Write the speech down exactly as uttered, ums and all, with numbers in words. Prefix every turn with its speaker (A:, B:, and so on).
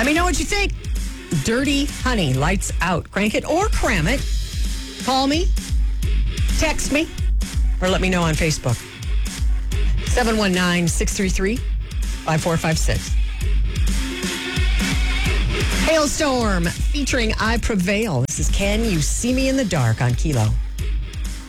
A: Let me know what you think. Dirty Honey, Lights Out. Crank it or cram it. Call me, text me, or let me know on Facebook. seven one nine, six three three, five four five six. Hailstorm featuring I Prevail. This is Can You See Me in the Dark on Kilo.